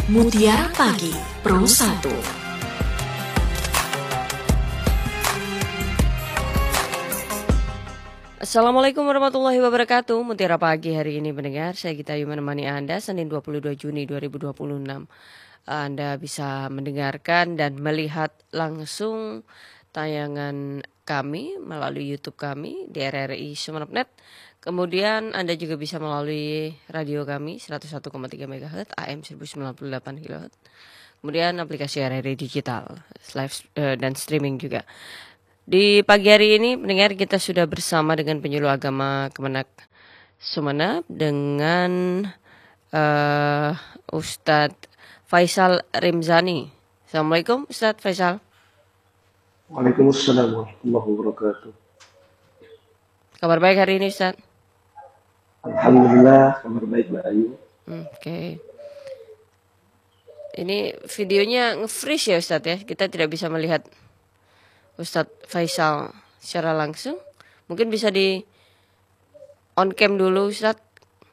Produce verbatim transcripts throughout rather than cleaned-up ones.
Mutiara Pagi Pro satu. Assalamualaikum warahmatullahi wabarakatuh. Mutiara Pagi hari ini mendengar, saya Gita Ayu menemani Anda Senin dua puluh dua Juni dua ribu dua puluh enam. Anda bisa mendengarkan dan melihat langsung tayangan kami melalui YouTube kami di R R I Sumeneb Net. Kemudian Anda juga bisa melalui radio kami seratus satu koma tiga megahertz A M seribu sembilan puluh delapan kilohertz. Kemudian aplikasi R R I Digital, live uh, dan streaming juga. Di pagi hari ini mendengar kita sudah bersama dengan penyuluh agama Kemenak Sumeneb dengan uh, Ustadz Faisal Rimzani. Assalamualaikum Ustadz Faisal. Waalaikumsalam warahmatullahi wabarakatuh. Kabar baik hari ini Ustadz? Alhamdulillah, kabar baik Mbak Ayu. Hmm, Oke. Okay. Ini videonya nge-freeze ya Ustadz ya. Kita tidak bisa melihat Ustadz Faisal secara langsung. Mungkin bisa di on cam dulu Ustadz.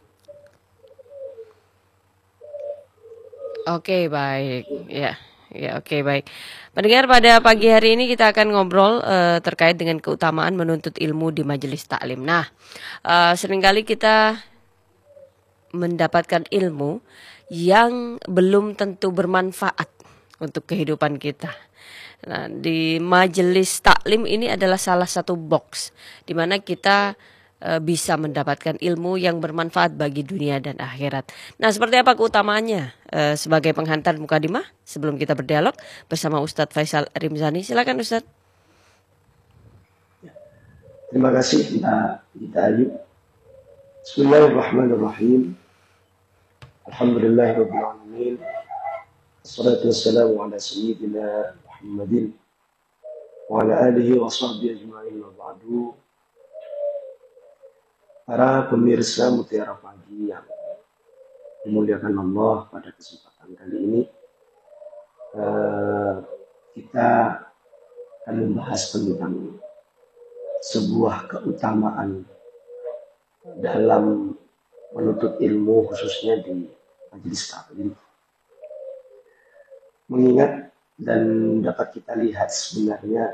Oke, okay, baik. Ya. Ya, oke, okay, baik. Pendengar, pada pagi hari ini kita akan ngobrol uh, terkait dengan keutamaan menuntut ilmu di majelis taklim. Nah, uh, seringkali kita mendapatkan ilmu yang belum tentu bermanfaat untuk kehidupan kita. Nah, di majelis taklim ini adalah salah satu box di mana kita uh, bisa mendapatkan ilmu yang bermanfaat bagi dunia dan akhirat. Nah, seperti apa keutamaannya? Uh, sebagai penghantar mukadimah sebelum kita berdialog bersama Ustadz Faisal Rimzani. Silakan Ustadz. Terima kasih Mbak Gita Ayu. Bismillahirrahmanirrahim. Alhamdulillahirabbil alamin. Wassalatu wassalamu ala sayyidina Muhammadin wa ala alihi wa sahbihi ajma'in wa ba'du. Para pemirsa Mutiara Pagi yang dimuliakan Allah, pada kesempatan kali ini uh, kita akan membahas tentang sebuah keutamaan dalam menuntut ilmu, khususnya di majelis taklim. Mengingat dan dapat kita lihat sebenarnya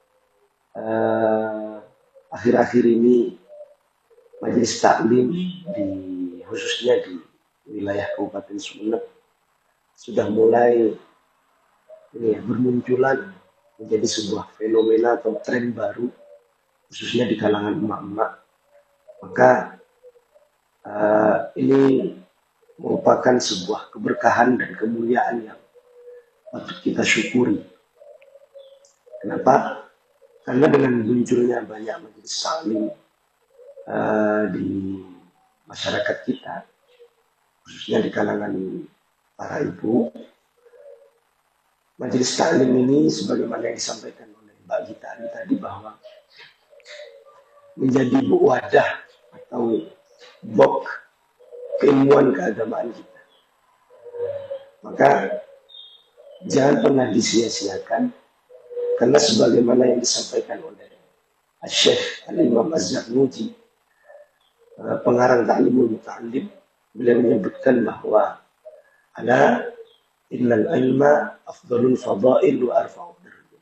uh, akhir-akhir ini majelis taklim di khususnya di wilayah Kabupaten Sumeneb sudah mulai ini ya, bermunculan menjadi sebuah fenomena atau tren baru, khususnya di kalangan emak-emak. Maka uh, ini merupakan sebuah keberkahan dan kemuliaan yang patut kita syukuri. Kenapa? Karena dengan munculnya banyak majelis taklim uh, di masyarakat kita, khususnya di kalangan para ibu, majelis taklim ini sebagaimana yang disampaikan oleh Mbak Gita tadi bahwa menjadi wadah atau box keilmuan keagamaan kita. Maka jangan pernah disia-siakan, karena sebagaimana yang disampaikan oleh Syekh Al-Imam Az-Zarnuji, pengarang Ta'limul Muta'allim, beliau menyebutkan bahwa ada innal ilma afdalul fadail wa arfa'ud darajat.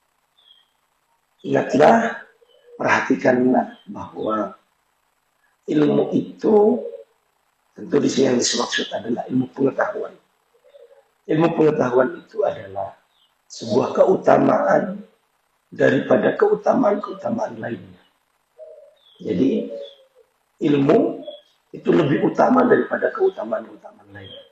Ingatlah, perhatikanlah bahwa ilmu itu tentu di sini yang dimaksud adalah ilmu pengetahuan. Ilmu pengetahuan itu adalah sebuah keutamaan daripada keutamaan-keutamaan lainnya. Jadi ilmu itu lebih utama daripada keutamaan-keutamaan lainnya.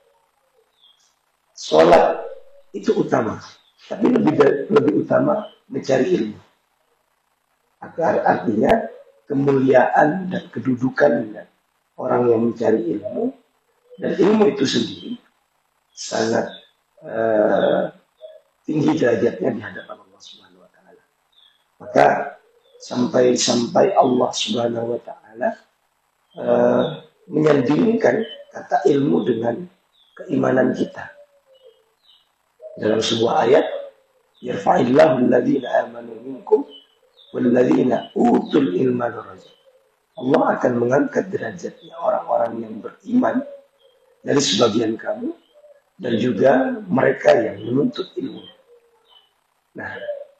Sholat itu utama, tapi lebih lebih utama mencari ilmu. Agar artinya kemuliaan dan kedudukan orang yang mencari ilmu, dan ilmu itu sendiri sangat uh, tinggi derajatnya di hadapan Allah Subhanahu wa taala. Maka sampai-sampai Allah Subhanahu wa taala uh, menyandingkan kata ilmu dengan keimanan kita. Dalam sebuah ayat, yarfa'illahu alladhina amanu minkum walladzina utul ilma darajat. Allah akan mengangkat derajatnya orang-orang yang beriman dari sebagian kamu dan juga mereka yang menuntut ilmu. Nah,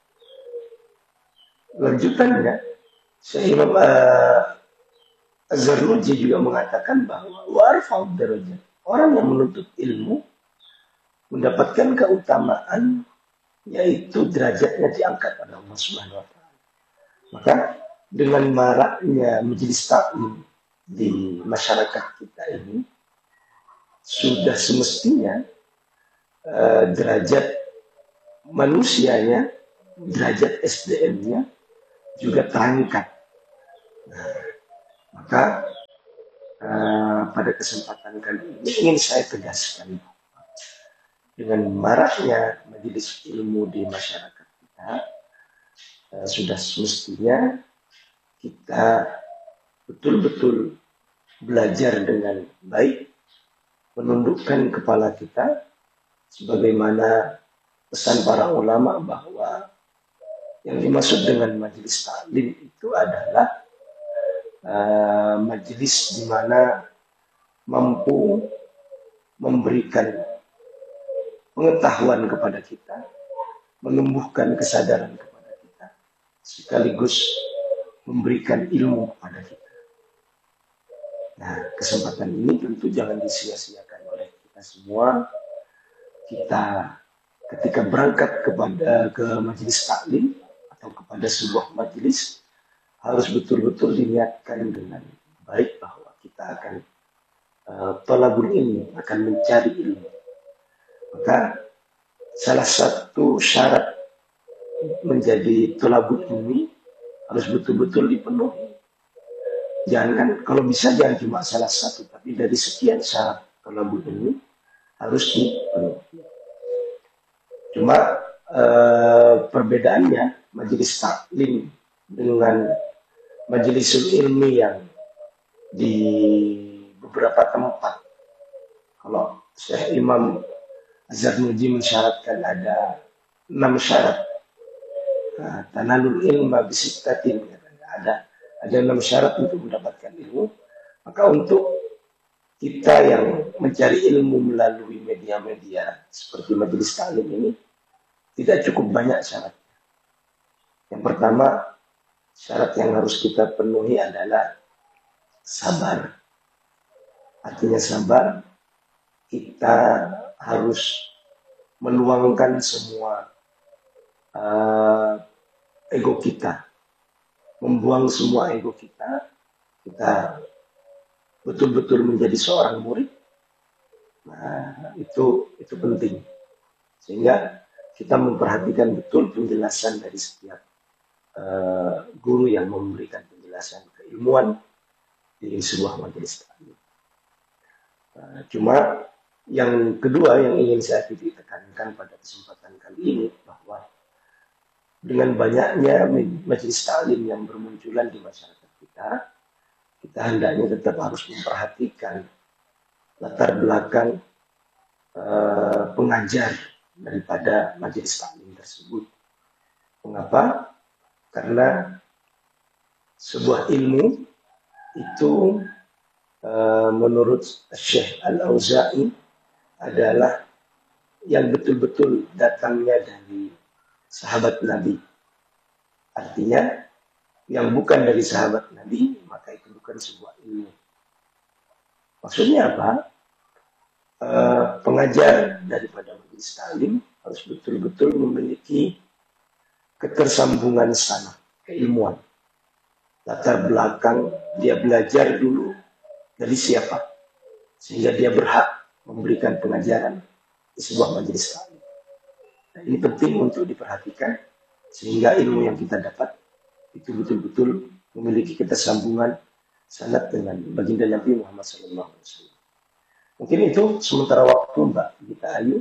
lanjutannya, Syekh Imam uh, Az-Zarnuji juga mengatakan bahwa warfa'ud darajat, orang yang menuntut ilmu mendapatkan keutamaan, yaitu derajatnya diangkat oleh Allah Subhanahu wa taala. Maka dengan maraknya majelis taklim di masyarakat kita ini, sudah semestinya uh, derajat manusianya, derajat S D M-nya juga terangkat. Nah, maka uh, pada kesempatan kali ini ingin saya tegaskan, dengan maraknya majelis ilmu di masyarakat kita, uh, sudah semestinya kita betul-betul belajar dengan baik, menundukkan kepala kita, sebagaimana pesan para ulama bahwa yang dimaksud dengan majelis taklim itu adalah uh, majelis di mana mampu memberikan pengetahuan kepada kita, menumbuhkan kesadaran kepada kita, sekaligus memberikan ilmu kepada kita. Nah, kesempatan ini tentu jangan disia-siakan oleh kita semua. Kita ketika berangkat kepada ke majelis taklim atau kepada sebuah majelis, harus betul-betul diniatkan dengan baik bahwa kita akan uh, talabul ilmi, akan mencari ilmu. Maka salah satu syarat menjadi talabul ilmi harus betul-betul dipenuhi. Jangan, kalau bisa jangan cuma salah satu, tapi dari sekian syarat talabul ilmi harus dipenuhi. Cuma eh, perbedaannya majelis taklim dengan majelisul ilmi yang di beberapa tempat, kalau Syekh Imam Az-Zarnuji mensyaratkan ada enam syarat. Nah, tanalul ilma bisittatin, ada ada enam syarat untuk mendapatkan ilmu. Maka untuk kita yang mencari ilmu melalui media-media seperti majelis taklim ini, tidak cukup banyak syaratnya. Yang pertama, syarat yang harus kita penuhi adalah sabar. Artinya sabar, kita harus meluangkan semua uh, ego kita, membuang semua ego kita, kita betul-betul menjadi seorang murid. Nah, itu itu penting, sehingga kita memperhatikan betul penjelasan dari setiap uh, guru yang memberikan penjelasan keilmuan di sebuah majelis taklim. Uh, cuma yang kedua yang ingin saya titik tekankan pada kesempatan kali ini, bahwa dengan banyaknya majelis taklim yang bermunculan di masyarakat kita, kita hendaknya tetap harus memperhatikan latar belakang uh, pengajar daripada majelis taklim tersebut. Mengapa? Karena sebuah ilmu itu uh, menurut Syekh Al-Auza'i adalah yang betul-betul datangnya dari sahabat Nabi. Artinya yang bukan dari sahabat Nabi, maka itu bukan sebuah ilmu. Maksudnya apa? E, pengajar daripada majelis taklim harus betul-betul memiliki ketersambungan sana, keilmuan. Latar belakang dia belajar dulu dari siapa, sehingga dia berhak memberikan pengajaran di sebuah majelis taklim. Nah, ini penting untuk diperhatikan, sehingga ilmu yang kita dapat itu betul-betul memiliki ketersambungan sanad dengan baginda Nabi Muhammad shallallahu alaihi wasallam. Mungkin itu sementara waktu, Mbak Gita Ayu.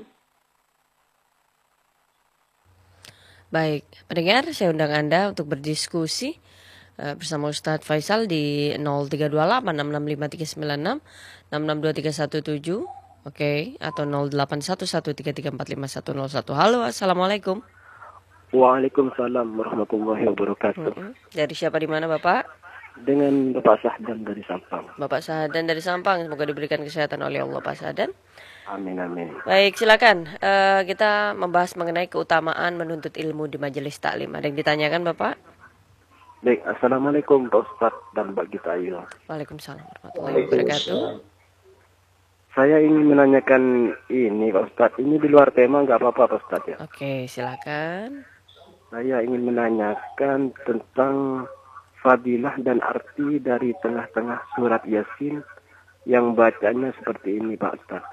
Baik, pendengar, saya undang Anda untuk berdiskusi uh, bersama Ustadz Faisal di nol tiga dua delapan enam enam lima tiga sembilan enam enam enam dua tiga satu tujuh, oke, okay, atau nol delapan satu satu tiga tiga empat lima satu nol satu. Halo, assalamualaikum. Waalaikumsalam warahmatullahi wabarakatuh. Mm-hmm. Dari siapa, di mana Bapak? Dengan Bapak Sahdan dari Sampang. Bapak Sahdan dari Sampang, semoga diberikan kesehatan oleh Allah Pak Sahdan. Amin, amin. Baik, silakan. Eh, kita membahas mengenai keutamaan menuntut ilmu di majelis taklim. Ada yang ditanyakan, Bapak? Baik, Assalamualaikum Pak Ustadz dan Mbak Gita Ayu. Waalaikumsalam warahmatullahi wabarakatuh. Waalaikumsalam. Saya ingin menanyakan ini Pak Ustadz. Ini di luar tema nggak apa-apa Pak Ustadz ya? Oke, silakan. Saya ingin menanyakan tentang fadilah dan arti dari tengah-tengah surat Yasin yang bacanya seperti ini Pak Ustadz.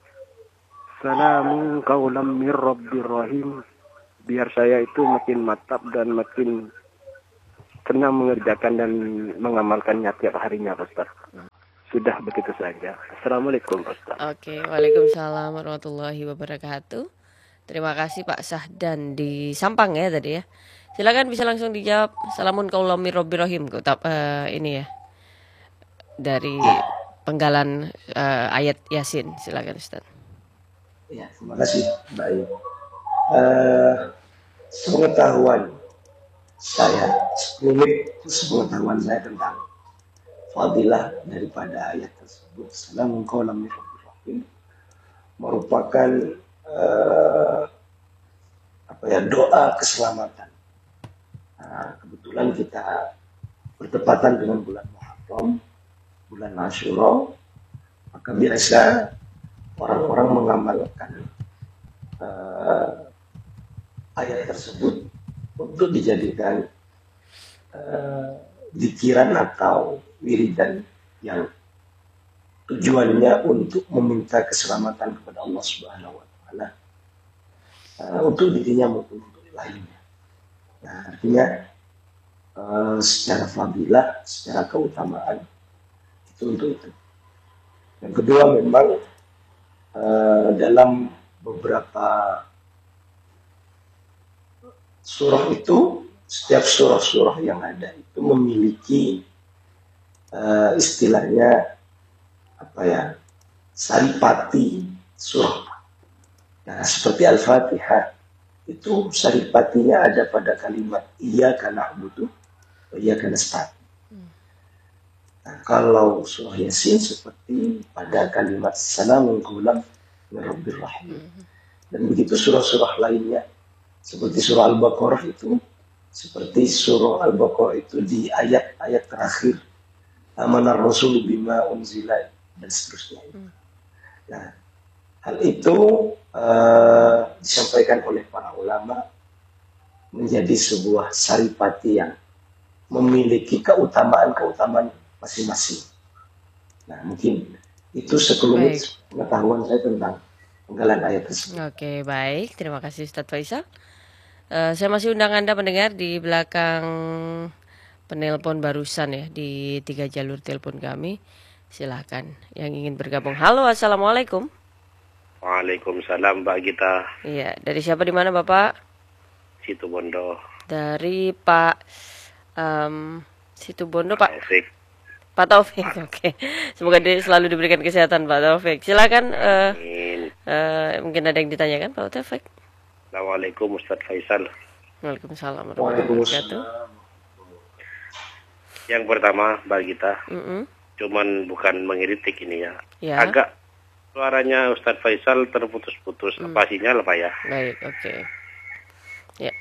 Salamun qaulam mir rabbir rahim. Biar saya itu makin mantap dan makin senang mengerjakan dan mengamalkannya tiap harinya Pak Ustadz. Sudah begitu saja. Assalamualaikum Pak Ustadz. Oke, waalaikumsalam warahmatullahi wabarakatuh. Terima kasih Pak Sahdan di Sampang ya tadi ya. Silakan bisa langsung dijawab. Salamun qaulam mir rabbir rahim. Uh, ini ya. Dari penggalan uh, ayat Yasin. Silakan Ustaz. Ya, terima kasih. Baik. Uh, Sepengetahuan saya, menurut sepengetahuan saya tentang fadilah daripada ayat tersebut, Salamun qaulam mir rabbir rahim, merupakan uh, apa ya, doa keselamatan. Nah, kebetulan kita bertepatan dengan bulan Muharram, bulan Asyura, maka biasa orang-orang mengamalkan uh, ayat tersebut untuk dijadikan uh, zikiran atau wiridan yang tujuannya untuk meminta keselamatan kepada Allah Subhanahu wa taala, uh, untuk dirinya maupun untuk lainnya. Nah, artinya uh, secara fadilah, secara keutamaan itu untuk itu. Yang kedua, memang uh, dalam beberapa surah itu, setiap surah-surah yang ada itu memiliki uh, istilahnya apa ya, saripati surah. Nah, seperti Al-Fatihah itu saripatinya ada pada kalimat iyyaka na'budu wa iyyaka nasta'in. Nah, kalau surah Yasin seperti pada kalimat salamun qaulam mir rabbir rahim. Dan begitu surah-surah lainnya seperti surah Al-Baqarah itu, seperti surah Al-Baqarah itu di ayat-ayat terakhir amanar rasul bima unzila dan seterusnya. Nah, hal itu uh, disampaikan oleh para ulama menjadi sebuah saripati yang memiliki keutamaan-keutamaan masing-masing. Nah, mungkin itu sekelumit pengetahuan saya tentang penggalan ayat tersebut. Oke, baik. Terima kasih Ustadz Faisal. Uh, saya masih undang Anda pendengar di belakang penelpon barusan ya, di tiga jalur telepon kami. Silahkan yang ingin bergabung. Halo, Assalamualaikum. Waalaikumsalam Mbak Gita. Iya, dari siapa di mana Bapak? Situbondo. Dari Pak um, Situbondo Pak Taufik. Pak Taufik, oke. Okay. Semoga dia selalu diberikan kesehatan Pak Taufik. Silakan. Uh, uh, mungkin ada yang ditanyakan Pak Taufik. Assalamualaikum Ustadz Faisal. Waalaikumsalam warahmatullahi wabarakatuh. Yang pertama Mbak Gita, mm-hmm. cuman bukan mengiritik ini ya. ya. Agak suaranya Ustadz Faisal terputus-putus. Mm. Apa sinyal Pak ya? Baik, oke. Okay. Ya.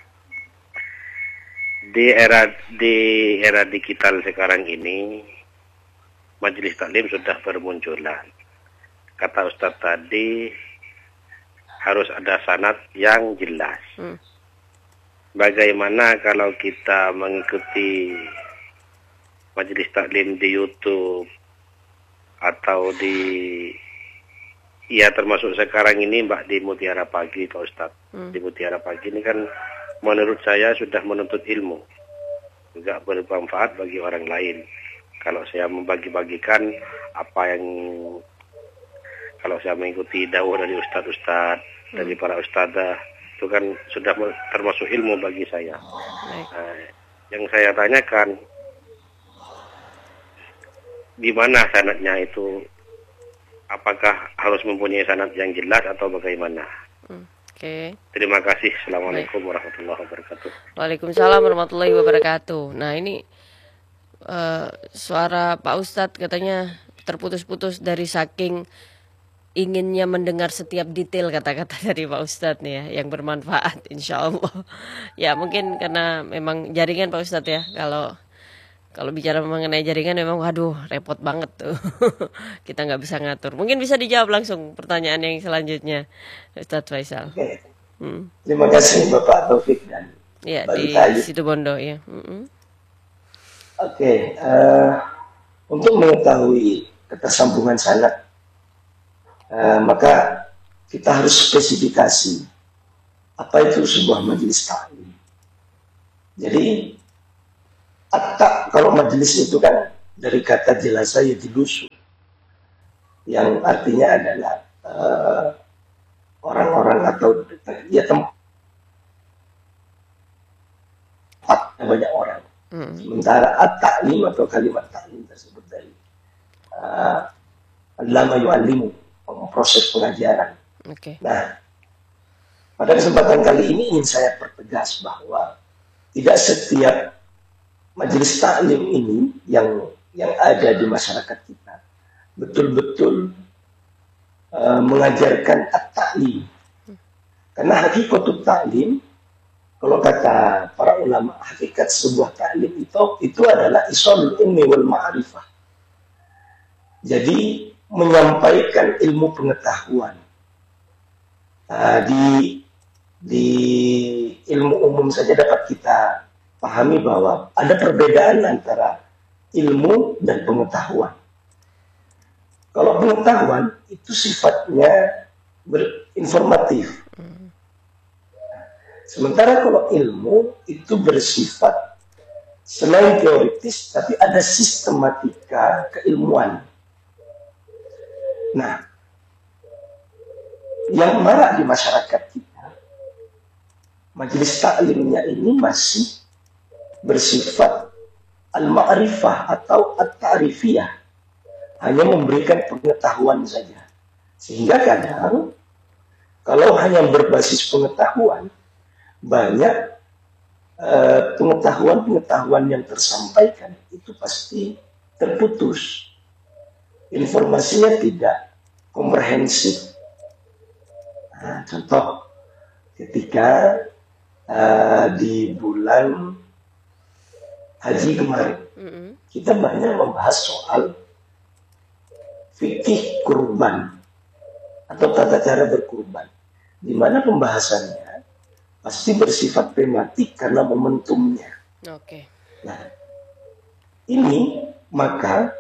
Di era di era digital sekarang ini, majelis taklim sudah bermunculan. Kata Ustadz tadi, harus ada sanad yang jelas. Hmm. Bagaimana kalau kita mengikuti majelis taklim di YouTube atau di, ya termasuk sekarang ini Mbak di Mutiara Pagi Pak Ustadz. Hmm. Di Mutiara Pagi ini kan menurut saya sudah menuntut ilmu, juga bermanfaat bagi orang lain. Kalau saya membagi-bagikan apa yang, kalau saya mengikuti dakwah dari ustadz-ustadz, hmm. dari para ustadzah, itu kan sudah termasuk ilmu bagi saya. Nah, yang saya tanyakan, di mana sanadnya itu? Apakah harus mempunyai sanad yang jelas atau bagaimana? Hmm. Oke. Okay. Terima kasih. Assalamualaikum warahmatullahi wabarakatuh. Waalaikumsalam warahmatullahi wabarakatuh. Nah ini uh, suara Pak Ustadz katanya terputus-putus dari saking inginnya mendengar setiap detail kata-kata dari Pak Ustadz nih ya, yang bermanfaat insya Allah. Ya mungkin karena memang jaringan Pak Ustadz ya, kalau kalau bicara mengenai jaringan memang waduh repot banget tuh. Kita nggak bisa ngatur. Mungkin bisa dijawab langsung pertanyaan yang selanjutnya, Ustadz Faisal. Oke. Hmm. Terima kasih Bapak Taufik dan Ya Mbak di Tayu. situ Bondo ya. Mm-mm. Oke, eh, untuk mengetahui ketersambungan sanad, eh, maka kita harus spesifikasi apa itu sebuah majelis taklim. Jadi, atta, kalau majelis itu kan dari kata jelasa ya dilusu, yang artinya adalah eh, orang-orang atau ya tempat banyak orang. Hmm. Sementara at-ta'lim atau kalimat ta'lim tersebut dari uh, allama yu'allimu, proses pengajaran. Okay. Nah, pada kesempatan kali ini ingin saya pertegas bahwa tidak setiap majelis ta'lim ini yang yang ada di masyarakat kita betul-betul uh, mengajarkan at-ta'lim. Karena hakikatut ta'lim, kalau kata para ulama, hakikat sebuah ta'lim itu, itu adalah isolul ilmi wal ma'rifah. Jadi, menyampaikan ilmu pengetahuan. Nah, di, di ilmu umum saja dapat kita pahami bahwa ada perbedaan antara ilmu dan pengetahuan. Kalau pengetahuan, itu sifatnya berinformatif. Sementara kalau ilmu itu bersifat selain teoritis, tapi ada sistematika keilmuan. Nah, yang marak di masyarakat kita, majelis taklimnya ini masih bersifat al-ma'rifah atau at-ta'rifiyah, hanya memberikan pengetahuan saja. Sehingga kadang, kalau hanya berbasis pengetahuan, banyak pengetahuan-pengetahuan uh, yang tersampaikan itu pasti terputus. Informasinya tidak komprehensif. Nah, contoh, ketika uh, di bulan haji kemarin, mm-hmm. kita banyak membahas soal fikih kurban atau tata cara berkurban, di mana pembahasannya pasti bersifat tematik karena momentumnya. Oke. Okay. Nah, ini maka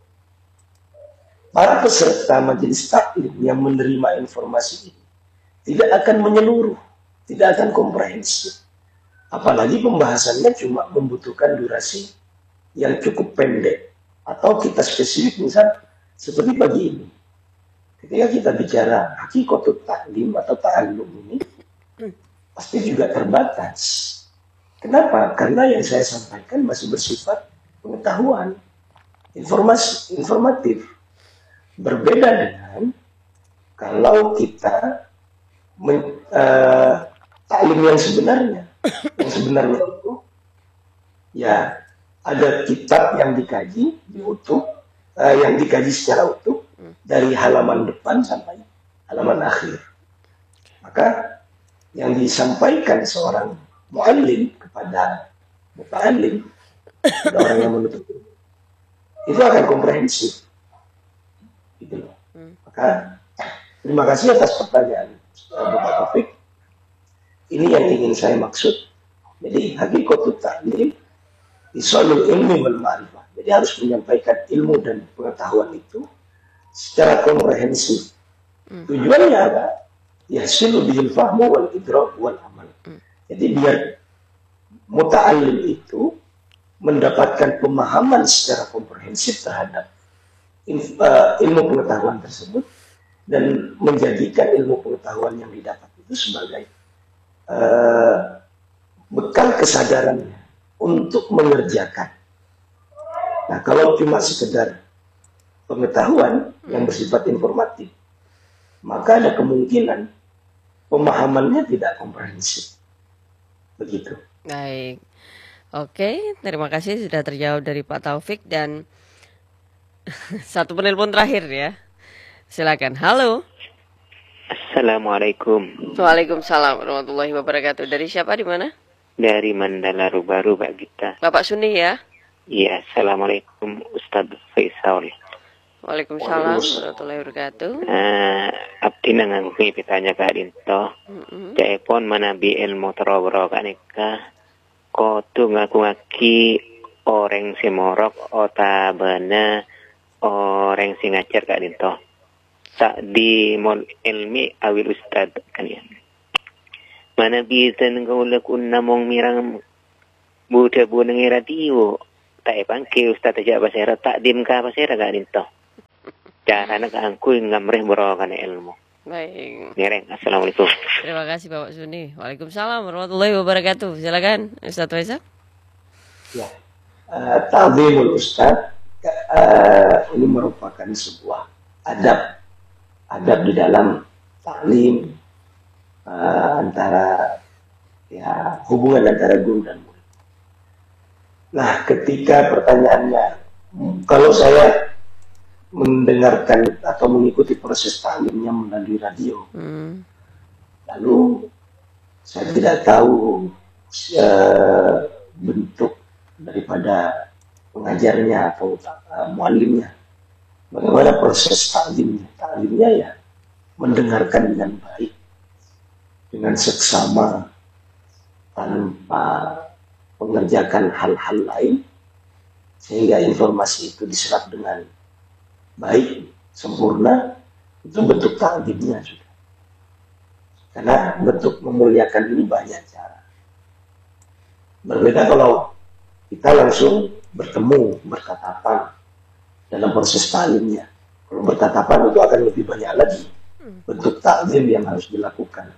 para peserta majelis taklim yang menerima informasi ini tidak akan menyeluruh, tidak akan komprehensif. Apalagi pembahasannya cuma membutuhkan durasi yang cukup pendek. Atau kita spesifik misal seperti pagi ini. Ketika kita bicara hakikatut taklim atau ta'allum ini, pasti juga terbatas. Kenapa? Karena yang saya sampaikan masih bersifat pengetahuan, informasi, informatif. Berbeda dengan kalau kita men, uh, taklim yang sebenarnya. Yang sebenarnya itu, ya ada kitab yang dikaji diutuh, uh, yang dikaji secara utuh dari halaman depan sampai halaman akhir. Maka yang disampaikan seorang mu'allim kepada muta'allim, kepada orang yang menuntut, itu akan komprehensif. Gitu loh. Maka terima kasih atas pertanyaan Bapak Taufik. Ini yang ingin saya maksud. Jadi hakikatut ta'lim isolul ilmi wal ma'rifah. Jadi harus menyampaikan ilmu dan pengetahuan itu secara komprehensif. Tujuannya apa? Yahsulu bihil fahmu wal idrak wal amal. Jadi biar muta'allim itu mendapatkan pemahaman secara komprehensif terhadap ilmu pengetahuan tersebut dan menjadikan ilmu pengetahuan yang didapat itu sebagai uh, bekal kesadarannya untuk mengerjakan. Nah, kalau cuma sekedar pengetahuan yang bersifat informatif, maka ada kemungkinan pemahamannya tidak komprehensif. Begitu. Baik. Oke, terima kasih sudah terjawab dari Pak Taufik dan satu penelpon terakhir ya. Silakan. Halo. Assalamualaikum. Waalaikumsalam warahmatullahi wabarakatuh. Dari siapa, di mana? Dari Mandala Baru, Pak Gita. Bapak Suni ya? Iya, Assalamualaikum Ustadz Faisal. Waalaikumsalam warahmatullahi wabarakatuh. Uh, abdi nangangkui pitanya Kak Dinto. Mm-hmm. Telepon manabi ilmu terobro kanika. Kotu ngaku-ngaki orang si morok otabana orang si ngajar Kak Dinto. Tak di mol ilmi awil ustad kan ya. Mana bisa engkau lakukan namong mirang buta buneng radio. Tak pangke ustad aja basera tak dim ka basera Kak Dinto. Cara nak angkui ngamreh borokan ilmu. Baik. Ngereng. Assalamualaikum. Terima kasih Bapak Suni. Waalaikumsalam warahmatullahi wabarakatuh. Silakan Ustaz Faisal. Ya. Uh, Ta'zimul Ustaz uh, ini merupakan sebuah adab adab di dalam taklim uh, antara ya hubungan antara guru dan murid. Nah, ketika pertanyaannya, kalau saya mendengarkan atau mengikuti proses taklimnya melalui radio, hmm. lalu saya tidak tahu uh, bentuk daripada pengajarnya atau uh, muallimnya. Bagaimana proses taklimnya? Taklimnya ya mendengarkan dengan baik, dengan seksama, tanpa mengerjakan hal-hal lain, sehingga informasi itu diserap dengan baik, sempurna. Itu bentuk taklimnya sudah. Karena bentuk memuliakan ini banyak cara. Berbeda kalau kita langsung bertemu, bertatapan dalam proses taklimnya. Kalau bertatapan itu akan lebih banyak lagi bentuk taklim yang harus dilakukan.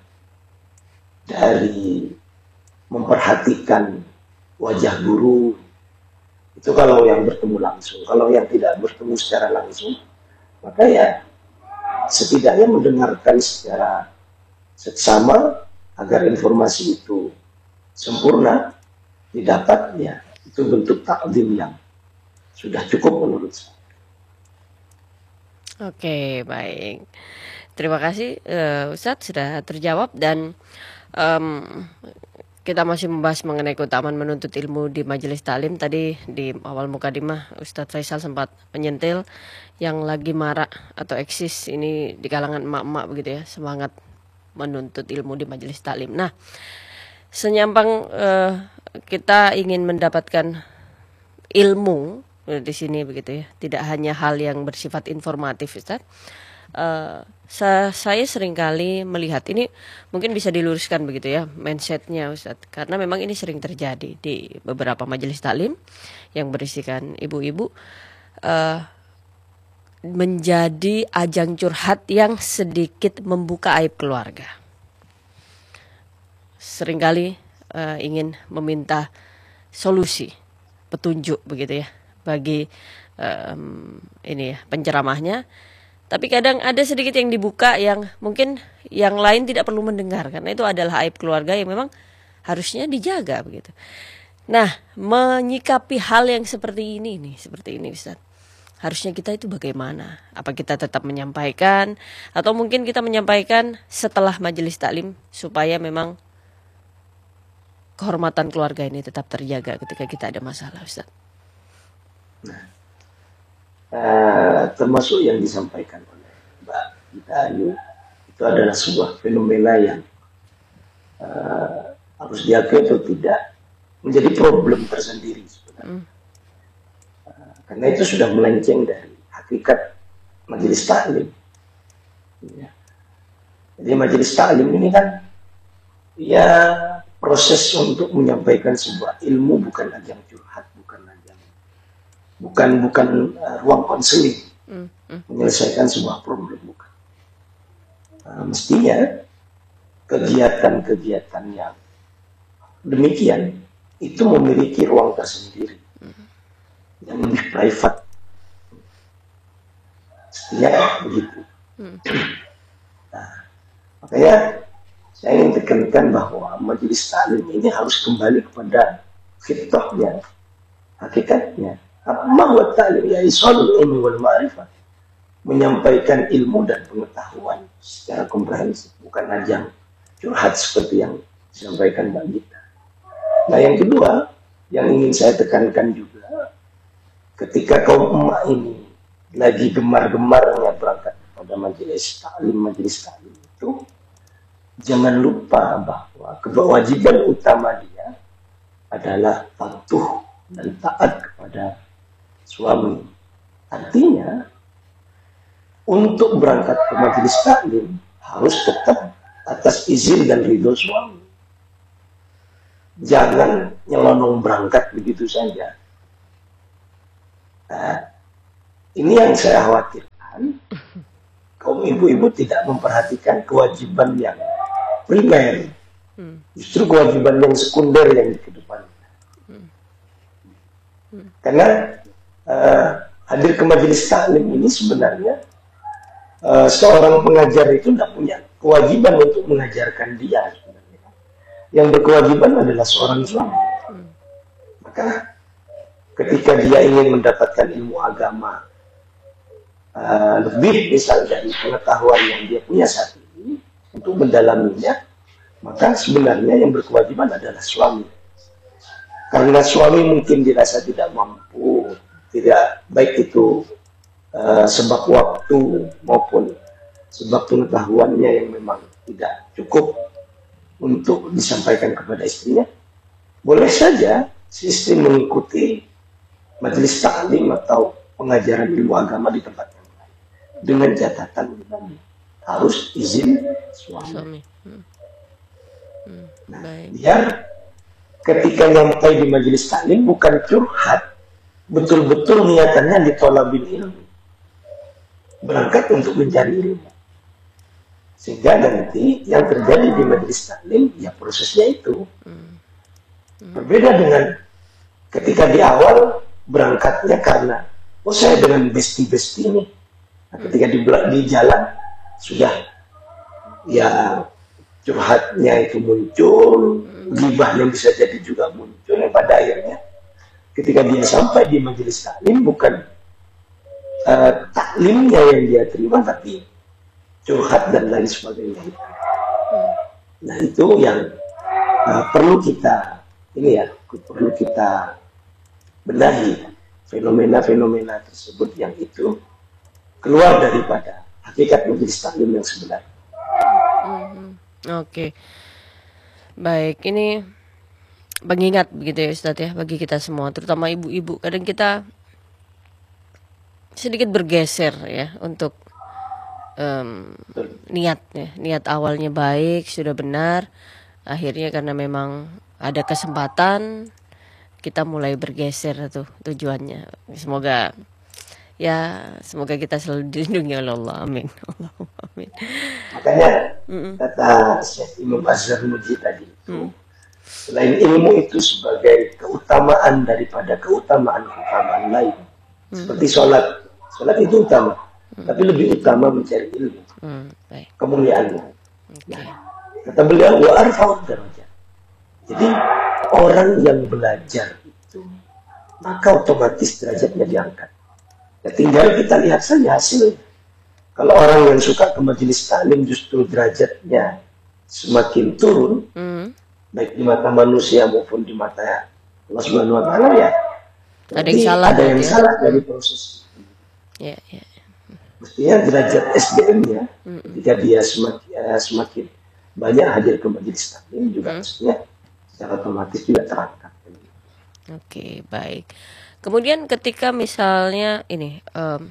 Dari memperhatikan wajah guru, itu kalau yang bertemu langsung. Kalau yang tidak bertemu secara langsung, maka ya setidaknya mendengarkan secara seksama agar informasi itu sempurna didapat, ya itu bentuk taklim yang sudah cukup menurut saya. Oke, baik. Terima kasih uh, Ustadz sudah terjawab, dan um, kita masih membahas mengenai keutamaan menuntut ilmu di majelis taklim. Tadi di awal mukadimah Ustadz Faisal sempat menyentil yang lagi marak atau eksis ini di kalangan emak-emak begitu ya, semangat menuntut ilmu di majelis taklim. Nah, senyampang uh, kita ingin mendapatkan ilmu di sini begitu ya, tidak hanya hal yang bersifat informatif, Ustaz. Uh, saya seringkali melihat ini, mungkin bisa diluruskan begitu ya mindsetnya Ustaz, karena memang ini sering terjadi di beberapa majelis taklim yang berisikan ibu-ibu, uh, menjadi ajang curhat yang sedikit membuka aib keluarga. Seringkali uh, ingin meminta solusi, petunjuk begitu ya bagi um, ini ya penceramahnya, tapi kadang ada sedikit yang dibuka yang mungkin yang lain tidak perlu mendengar, karena itu adalah aib keluarga yang memang harusnya dijaga begitu. Nah, menyikapi hal yang seperti ini nih, seperti ini Ustaz, harusnya kita itu bagaimana? Apa kita tetap menyampaikan, atau mungkin kita menyampaikan setelah majelis taklim supaya memang kehormatan keluarga ini tetap terjaga ketika kita ada masalah, Ustaz? Nah, uh, termasuk yang disampaikan oleh Mbak Gita Ayu, itu adalah sebuah fenomena yang uh, harus diakui atau tidak menjadi problem tersendiri sebenarnya. Hmm. Uh, karena itu sudah melenceng dari hakikat majelis taklim. Ya. Jadi majelis taklim ini kan ya proses untuk menyampaikan sebuah ilmu, bukan ajang curhat, bukan ajang, bukan bukan uh, ruang konseling, mm, mm. menyelesaikan sebuah problem, bukan. Uh, mestinya kegiatan-kegiatan yang demikian itu memiliki ruang tersendiri, mm. yang lebih private. Mestinya begitu. Mm. Nah, makanya saya ingin tekankan bahwa majelis taklim ini harus kembali kepada fitrahnya, hakikatnya. Apa buat taklim? Ya isolul ilmi wal ma'rifah. menyampaikan ilmu dan pengetahuan secara komprehensif, bukan ajang curhat seperti yang disampaikan Mbak Gita. Nah, yang kedua yang ingin saya tekankan juga, ketika kaum emak ini lagi gemar-gemarnya berangkat pada majelis taklim, majelis taklim itu, jangan lupa bahwa kewajiban utama dia adalah patuh dan taat kepada suami. Artinya, untuk berangkat ke majelis taklim harus tetap atas izin dan ridho suami. Jangan nyelonong berangkat begitu saja. Nah, ini yang saya khawatirkan. Kaum ibu-ibu tidak memperhatikan kewajiban yang primer, justru kewajiban yang sekunder yang dikedepankan. Karena uh, hadir ke majelis taklim ini sebenarnya uh, seorang pengajar itu tidak punya kewajiban untuk mengajarkan dia sebenarnya. Yang berkewajiban adalah seorang suami. Maka ketika dia ingin mendapatkan ilmu agama uh, lebih misal dari pengetahuan yang dia punya saat ini untuk mendalaminya, maka sebenarnya yang berkewajiban adalah suami. Karena suami mungkin dirasa tidak mampu, tidak baik itu uh, sebab waktu maupun sebab pengetahuannya yang memang tidak cukup untuk disampaikan kepada istrinya, boleh saja sistem mengikuti majelis taklim atau pengajaran ilmu agama di tempat yang lain dengan catatan harus izin suami. Hmm. Hmm. Nah, biar ketika nyampai di majelis taklim bukan curhat, betul-betul niatannya ditolabin ilmu, berangkat untuk mencari ilmu. Sehingga nanti yang terjadi di majelis taklim, ya prosesnya itu. Berbeda dengan ketika di awal berangkatnya karena, oh saya dengan besti-besti nih. Nah, ketika di, di jalan, sudah ya curhatnya itu muncul, gibahnya bisa jadi juga muncul. Yang pada akhirnya, ketika dia sampai di majelis taklim, bukan uh, taklimnya yang dia terima, tapi curhat dan lain sebagainya. Nah, itu yang uh, perlu kita ini ya, perlu kita benahi fenomena-fenomena tersebut yang itu keluar daripada hakikat majelis taklim yang sebenarnya. Mm-hmm. Oke, okay. Baik, ini mengingat begitu ya Ustadz ya, bagi kita semua, terutama ibu-ibu, kadang kita sedikit bergeser ya untuk Um, niat ya, niat awalnya baik, sudah benar, akhirnya karena memang ada kesempatan kita mulai bergeser tuh tujuannya. Semoga ya semoga kita selalu dilindungi oleh Allah, amin. Allahumma amin. Makanya mm-mm. kata Syekh Imam Az-Zarnuji tadi itu, mm. selain ilmu itu sebagai keutamaan daripada keutamaan-keutamaan lain, mm. seperti sholat, sholat itu utama. Hmm. Tapi lebih utama mencari ilmu, hmm, kemuliaannya. Okay. Nah, kata beliau, wa arfa'ud darajat. Jadi orang yang belajar itu, maka otomatis derajatnya diangkat. Ya, tinggal kita lihat saja hasilnya. Kalau orang yang suka ke majelis taklim justru derajatnya semakin turun, hmm. baik di mata manusia maupun di mata Allah Subhanahu Wa Taala, ya. Ada yang salah, ada yang ya? salah dari proses. Ya, ya. Mestinya derajat S D M-nya mm-hmm. ketika dia semakin, uh, semakin banyak hadir ke majelis taklim juga mm. mestinya secara otomatis juga terangkat. Oke, okay, baik. Kemudian ketika misalnya ini um,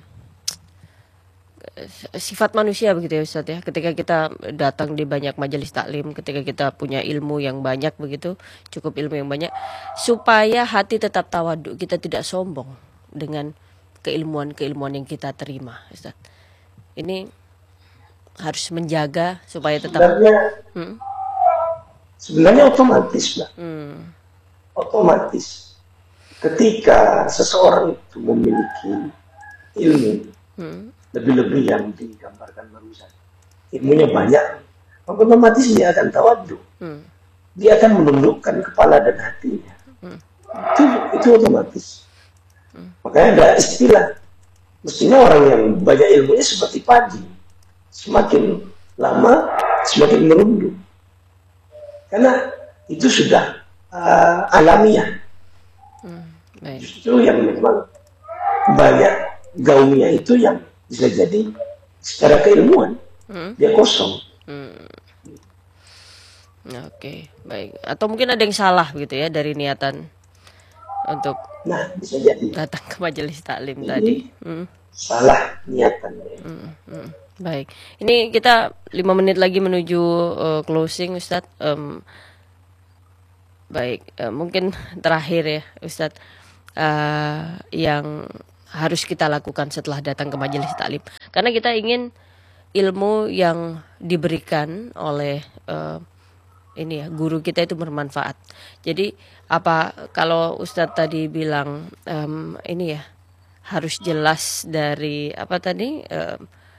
sifat manusia begitu ya Ustadz ya, ketika kita datang di banyak majelis taklim, ketika kita punya ilmu yang banyak begitu, cukup ilmu yang banyak, supaya hati tetap tawadhu, kita tidak sombong dengan keilmuan-keilmuan yang kita terima, Ustaz. Ini harus menjaga supaya tetap sebenarnya, hmm? sebenarnya otomatis lah. Hmm. Otomatis ketika seseorang itu memiliki ilmu hmm. lebih-lebih yang digambarkan barusan, ilmunya banyak, otomatis dia akan tawadhu. Hmm. Dia akan menundukkan kepala dan hatinya. Hmm. Itu, itu otomatis. Hmm. Makanya ada istilah Mestinya orang yang banyak ilmunya seperti padi, semakin lama semakin merunduk, karena itu sudah uh, alamiah. Hmm, baik. Justru yang memang banyak gaungnya itu yang bisa jadi secara keilmuan Hmm. dia kosong. Hmm. Oke, baik. Atau mungkin ada yang salah gitu ya dari niatan untuk Nah, bisa jadi datang ke majelis taklim ini tadi. Hmm. salah niatannya. Hmm, hmm. Baik. Ini kita lima menit lagi menuju uh, closing, Ustadz. Em, baik, eh, mungkin terakhir ya, Ustadz, eh, yang harus kita lakukan setelah datang ke majelis taklim. Karena kita ingin ilmu yang diberikan oleh eh, ini ya guru kita itu bermanfaat. Jadi apa kalau Ustadz tadi bilang em, ini ya harus jelas dari apa tadi em,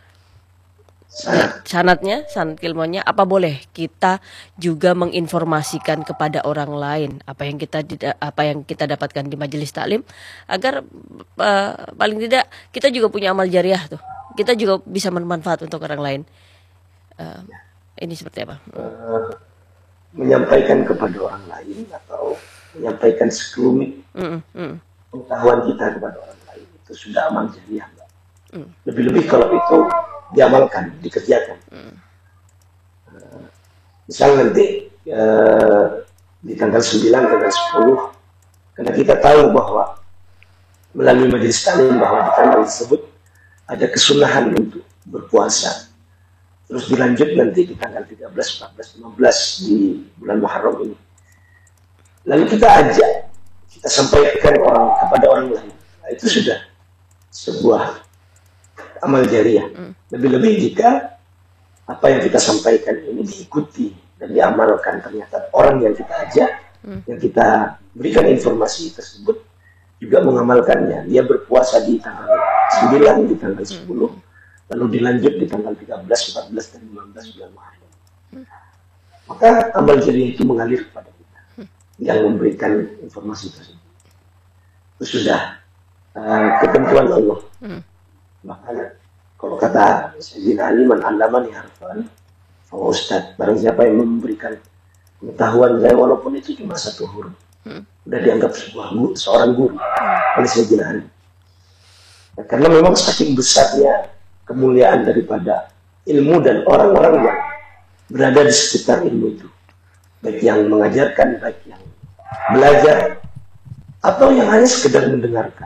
Sangat. sanatnya, sanat ilmunya, apa boleh kita juga menginformasikan kepada orang lain apa yang kita dida- apa yang kita dapatkan di majelis taklim agar eh, paling tidak kita juga punya amal jariah tuh. Kita juga bisa bermanfaat untuk orang lain. Eh, ini seperti apa? Uh, menyampaikan kepada orang lain atau menyampaikan sekelumit Mm, mm, pengetahuan kita kepada orang lain itu sudah amal jariah. mm, Lebih-lebih kalau itu diamalkan, dikerjakan. mm, Uh, misal nanti uh, di tanggal sembilan, tanggal sepuluh, karena kita tahu bahwa melalui majelis taklim bahwa di tanggal tersebut ada kesunahan untuk berpuasa. Terus dilanjut nanti di tanggal tiga belas, empat belas, lima belas di bulan Muharram ini. Lalu kita ajak, kita sampaikan orang kepada orang lain. Nah, itu sudah sebuah amal jariah. Lebih-lebih jika apa yang kita sampaikan ini diikuti dan diamalkan, ternyata orang yang kita ajak, yang kita berikan informasi tersebut juga mengamalkannya. Dia berpuasa di tanggal sembilan, di tanggal sepuluh, lalu dilanjut di tanggal tiga belas, empat belas, dan lima belas bulan Muharram. Maka amal jariah itu mengalir kepada kita yang memberikan informasi tersebut. Itu sudah uh, ketentuan Allah. Makanya kalau kata Sayyidina Ali, man allamani harfan fahuwa ustad. Barang siapa yang memberikan pengetahuan saya walaupun itu cuma satu huruf, sudah dianggap sebuah guru, seorang guru oleh Sayyidina Ali. Ya, karena memang saking besarnya kemuliaan daripada ilmu dan orang-orang yang berada di sekitar ilmu itu, baik yang mengajarkan, baik yang belajar, atau yang hanya sekedar mendengarkan.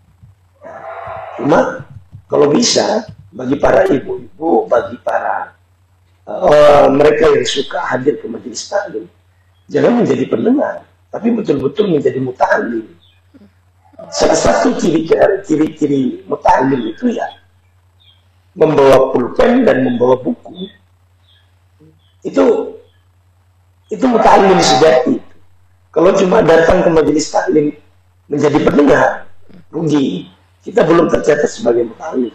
Cuma kalau bisa, bagi para ibu-ibu, bagi para uh, mereka yang suka hadir ke majelis taklim, jangan menjadi pendengar, tapi betul-betul menjadi muta'alim. Salah satu ciri-ciri muta'alim itu ya membawa pulpen dan membawa buku. Itu itu muta'alim sejati. Kalau cuma datang ke majelis taklim menjadi pendengar, rugi. Kita belum tercatat sebagai muta'alim.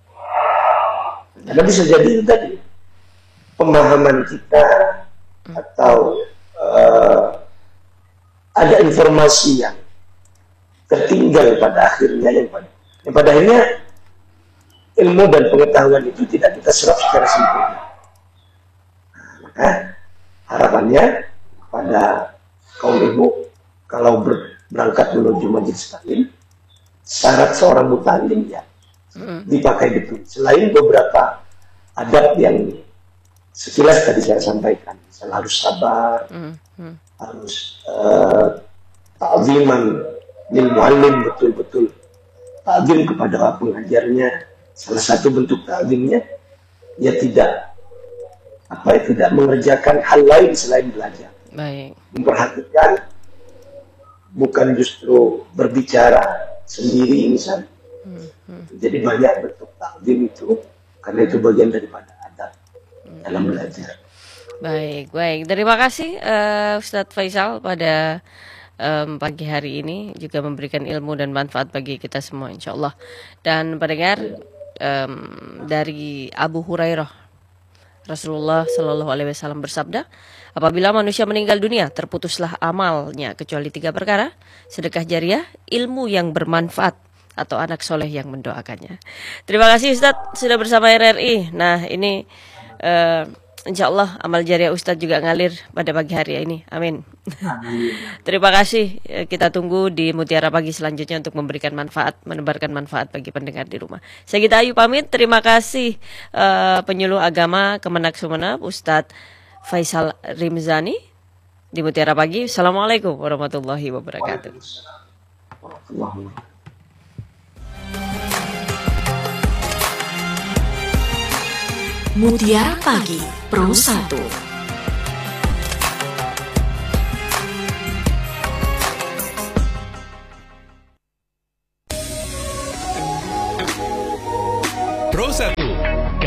Karena bisa jadi itu tadi pemahaman kita atau uh, ada informasi yang tertinggal pada akhirnya yang pada, yang pada akhirnya ilmu dan pengetahuan itu tidak kita serap secara sempurna. Nah, maka harapannya pada kaum ibu kalau ber, berangkat menuju majelis taklim, syarat seorang muta'alim ya dipakai betul. Selain beberapa adab yang sekilas tadi saya sampaikan, misalnya harus sabar, mm, mm. harus uh, ta'ziman lil mu'allim, betul-betul ta'zim kepada pengajarnya. Salah satu bentuk ta'zimnya ya tidak apa ya tidak mengerjakan hal lain selain belajar. Baik. Memperhatikan, bukan justru berbicara sendiri misalnya. Hmm, hmm. Jadi banyak bentuk ta'zim itu, karena itu bagian daripada adab hmm. dalam belajar. Baik, baik. Terima kasih uh, Ustadz Faisal pada um, pagi hari ini juga memberikan ilmu dan manfaat bagi kita semua, insya Allah. Dan pendengar, um, dari Abu Hurairah, Rasulullah Shallallahu Alaihi Wasallam bersabda, apabila manusia meninggal dunia, terputuslah amalnya kecuali tiga perkara: sedekah jariah, ilmu yang bermanfaat, atau anak soleh yang mendoakannya. Terima kasih Ustadz sudah bersama R R I. Nah ini uh, insya Allah amal jariah Ustadz juga ngalir pada pagi hari ini. Amin. Terima kasih. Kita tunggu di Mutiara Pagi selanjutnya untuk memberikan manfaat, menebarkan manfaat bagi pendengar di rumah. Saya Gita Ayu pamit. Terima kasih uh, penyuluh agama Kemenak Sumeneb Ustadz Faisal Rimzani di Mutiara Pagi. Assalamualaikum warahmatullahi wabarakatuh. Mutiara Pagi Pro satu.